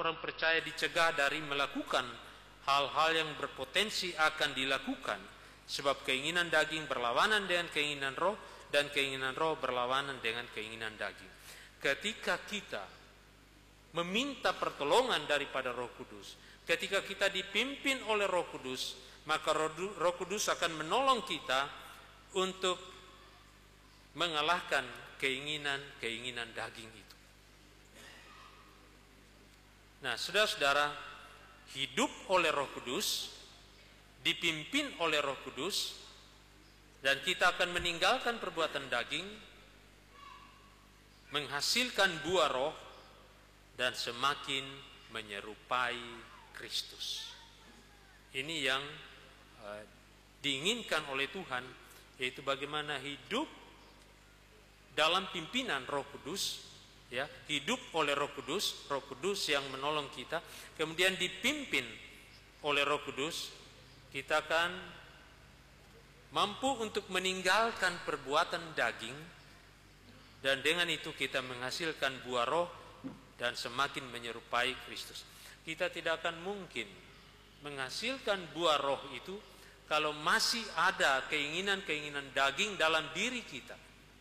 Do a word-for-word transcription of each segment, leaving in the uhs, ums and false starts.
orang percaya dicegah dari melakukan hal-hal yang berpotensi akan dilakukan, sebab keinginan daging berlawanan dengan keinginan roh, dan keinginan roh berlawanan dengan keinginan daging. Ketika kita meminta pertolongan daripada Roh Kudus, ketika kita dipimpin oleh Roh Kudus, maka Roh Kudus akan menolong kita untuk mengalahkan keinginan-keinginan daging itu. Nah, saudara-saudara, hidup oleh Roh Kudus, dipimpin oleh Roh Kudus, dan kita akan meninggalkan perbuatan daging, menghasilkan buah roh, dan semakin menyerupai Kristus. Ini yang uh, diinginkan oleh Tuhan, yaitu bagaimana hidup dalam pimpinan Roh Kudus, ya, hidup oleh Roh Kudus, Roh Kudus yang menolong kita, kemudian dipimpin oleh Roh Kudus, kita akan mampu untuk meninggalkan perbuatan daging, dan dengan itu kita menghasilkan buah roh dan semakin menyerupai Kristus. Kita tidak akan mungkin menghasilkan buah roh itu kalau masih ada keinginan-keinginan daging dalam diri kita.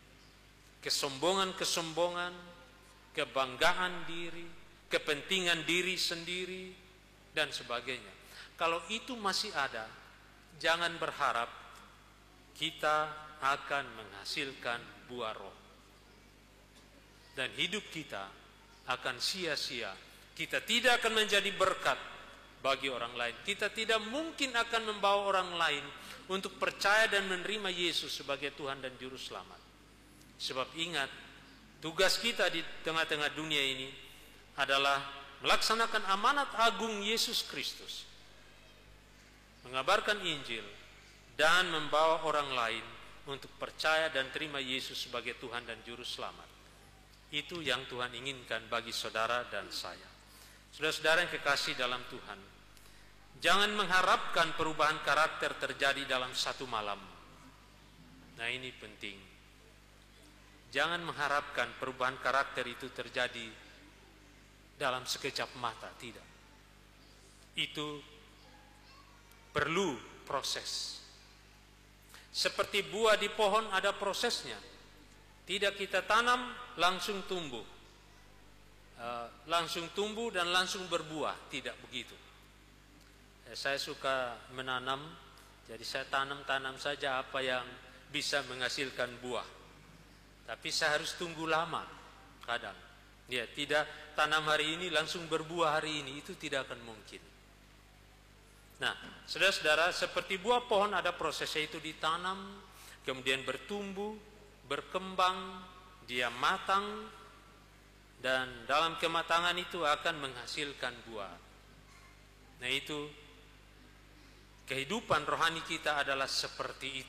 Kesombongan-kesombongan, kebanggaan diri, kepentingan diri sendiri, dan sebagainya. Kalau itu masih ada, jangan berharap kita akan menghasilkan buah roh. Dan hidup kita akan sia-sia. Kita tidak akan menjadi berkat bagi orang lain. Kita tidak mungkin akan membawa orang lain untuk percaya dan menerima Yesus sebagai Tuhan dan Juru Selamat. Sebab ingat, tugas kita di tengah-tengah dunia ini adalah melaksanakan amanat agung Yesus Kristus, mengabarkan Injil, dan membawa orang lain untuk percaya dan terima Yesus sebagai Tuhan dan Juru Selamat. Itu yang Tuhan inginkan bagi saudara dan saya. Saudara-saudara yang kekasih dalam Tuhan, jangan mengharapkan perubahan karakter terjadi dalam satu malam. Nah, ini penting. Jangan mengharapkan perubahan karakter itu terjadi dalam sekejap mata, tidak. Itu perlu proses. Seperti buah di pohon ada prosesnya. Tidak kita tanam langsung tumbuh, uh, langsung tumbuh dan langsung berbuah, tidak begitu. Ya, saya suka menanam, jadi saya tanam-tanam saja apa yang bisa menghasilkan buah. Tapi saya harus tunggu lama, kadang. Ya, tidak tanam hari ini langsung berbuah hari ini, itu tidak akan mungkin. Nah, saudara-saudara, seperti buah pohon ada prosesnya, itu ditanam, kemudian bertumbuh, berkembang, dia matang, dan dalam kematangan itu akan menghasilkan buah. Nah, itu kehidupan rohani kita adalah seperti itu.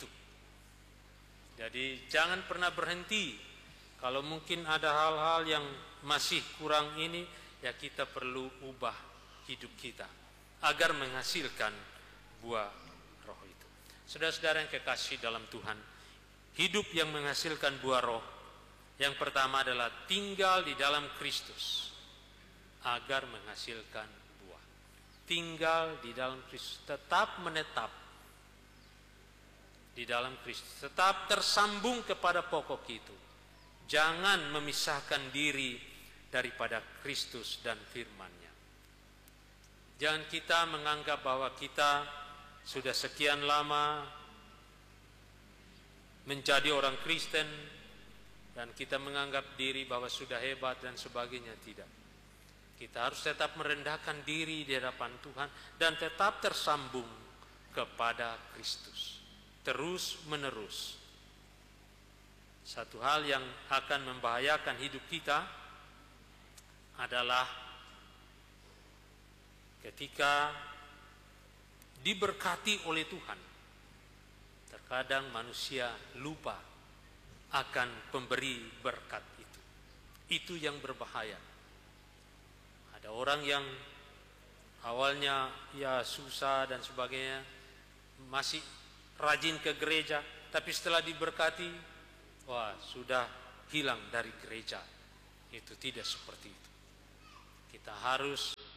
Jadi jangan pernah berhenti. Kalau mungkin ada hal-hal yang masih kurang ini, ya kita perlu ubah hidup kita agar menghasilkan buah roh itu. Saudara-saudara yang kekasih dalam Tuhan, hidup yang menghasilkan buah roh, yang pertama adalah tinggal di dalam Kristus agar menghasilkan buah. Tinggal di dalam Kristus, tetap menetap di dalam Kristus, tetap tersambung kepada pokok itu. Jangan memisahkan diri daripada Kristus dan firman-Nya. Jangan kita menganggap bahwa kita sudah sekian lama menjadi orang Kristen dan kita menganggap diri bahwa sudah hebat dan sebagainya. Tidak. Kita harus tetap merendahkan diri di hadapan Tuhan dan tetap tersambung kepada Kristus terus menerus. Satu hal yang akan membahayakan hidup kita adalah ketika diberkati oleh Tuhan, terkadang manusia lupa akan pemberi berkat itu. Itu yang berbahaya. Ada orang yang awalnya ya susah dan sebagainya, masih rajin ke gereja, tapi setelah diberkati, wah sudah hilang dari gereja. Itu tidak seperti itu. Kita harus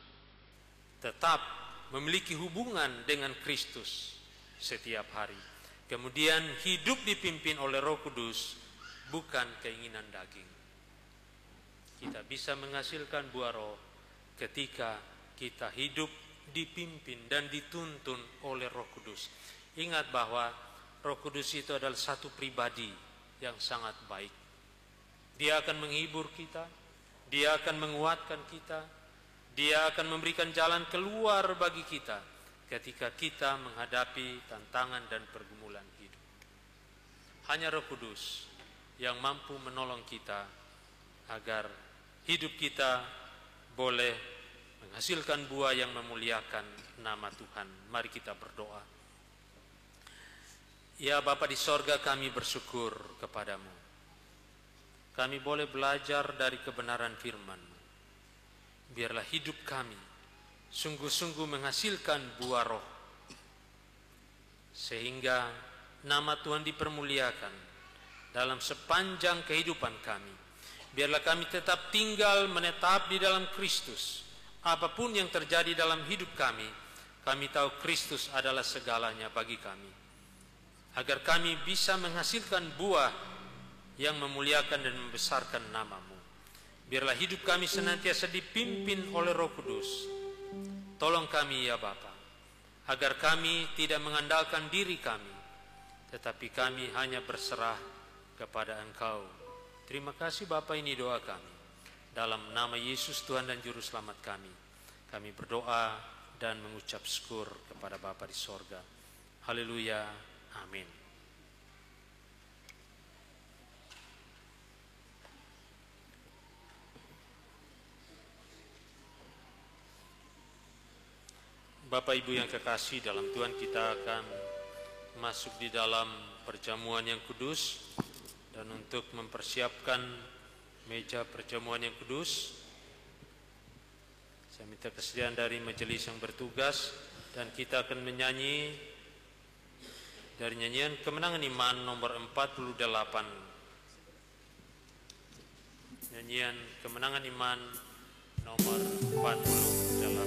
tetap memiliki hubungan dengan Kristus setiap hari. Kemudian hidup dipimpin oleh Roh Kudus, bukan keinginan daging. Kita bisa menghasilkan buah roh ketika kita hidup dipimpin dan dituntun oleh Roh Kudus. Ingat bahwa Roh Kudus itu adalah satu pribadi yang sangat baik. Dia akan menghibur kita, dia akan menguatkan kita, dia akan memberikan jalan keluar bagi kita ketika kita menghadapi tantangan dan pergumulan hidup. Hanya Roh Kudus yang mampu menolong kita agar hidup kita boleh menghasilkan buah yang memuliakan nama Tuhan. Mari kita berdoa. Ya Bapa di sorga, kami bersyukur kepadamu. Kami boleh belajar dari kebenaran firman-Mu. Biarlah hidup kami sungguh-sungguh menghasilkan buah roh, sehingga nama Tuhan dipermuliakan dalam sepanjang kehidupan kami. Biarlah kami tetap tinggal menetap di dalam Kristus. Apapun yang terjadi dalam hidup kami, kami tahu Kristus adalah segalanya bagi kami. Agar kami bisa menghasilkan buah yang memuliakan dan membesarkan nama-Mu. Biarlah hidup kami senantiasa dipimpin oleh Roh Kudus. Tolong kami ya Bapa, agar kami tidak mengandalkan diri kami, tetapi kami hanya berserah kepada Engkau. Terima kasih Bapa, ini doa kami. Dalam nama Yesus Tuhan dan Juru Selamat kami, kami berdoa dan mengucap syukur kepada Bapa di sorga. Haleluya. Amin. Bapak Ibu yang kekasih dalam Tuhan, kita akan masuk di dalam perjamuan yang kudus. Dan untuk mempersiapkan meja perjamuan yang kudus, saya minta kesediaan dari majelis yang bertugas, dan kita akan menyanyi dari nyanyian Kemenangan Iman nomor empat puluh delapan. Nyanyian Kemenangan Iman nomor empat puluh